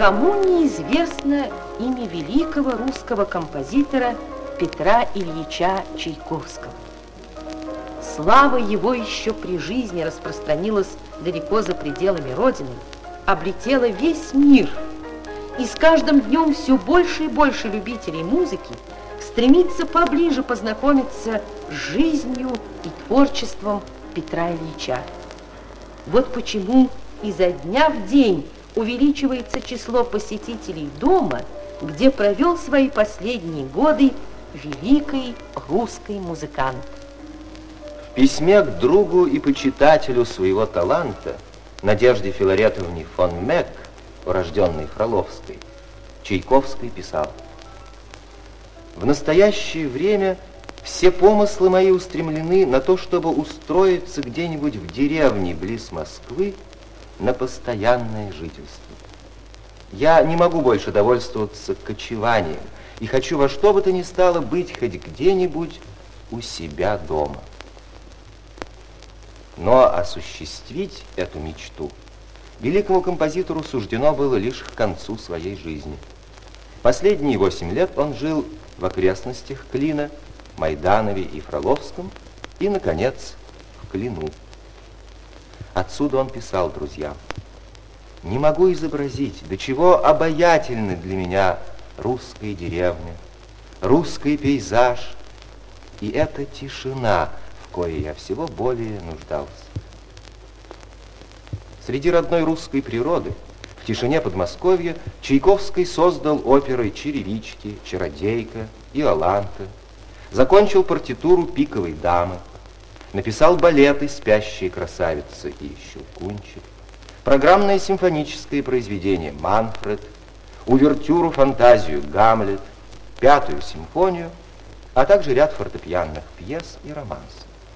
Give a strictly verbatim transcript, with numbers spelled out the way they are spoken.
Кому неизвестно имя великого русского композитора Петра Ильича Чайковского? Слава его еще при жизни распространилась далеко за пределами Родины, облетела весь мир. И с каждым днем все больше и больше любителей музыки стремится поближе познакомиться с жизнью и творчеством Петра Ильича. Вот почему изо дня в день увеличивается число посетителей дома, где провел свои последние годы великий русский музыкант. В письме к другу и почитателю своего таланта Надежде Филаретовне фон Мек, урожденной Фроловской, Чайковский писал: «В настоящее время все помыслы мои устремлены на то, чтобы устроиться где-нибудь в деревне близ Москвы на постоянное жительство. Я не могу больше довольствоваться кочеванием и хочу во что бы то ни стало быть хоть где-нибудь у себя дома». Но осуществить эту мечту великому композитору суждено было лишь к концу своей жизни. Последние восемь лет он жил в окрестностях Клина, Майданове и Фроловском и, наконец, в Клину. Отсюда он писал друзьям: «Не могу изобразить, до чего обаятельны для меня русская деревня, русский пейзаж и эта тишина, в коей я всего более нуждался». Среди родной русской природы, в тишине Подмосковья, Чайковский создал оперы «Черевички», «Чародейка», «Иоланта», закончил партитуру «Пиковой дамы», написал балеты «Спящая красавица» и «Щелкунчик», программное симфоническое произведение «Манфред», увертюру «Фантазию» «Гамлет», пятую симфонию, а также ряд фортепианных пьес и романсов.